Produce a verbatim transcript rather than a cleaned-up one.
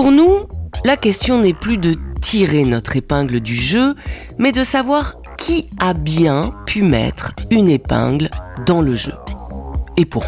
Pour nous, la question n'est plus de tirer notre épingle du jeu, mais de savoir qui a bien pu mettre une épingle dans le jeu. Et pourquoi ?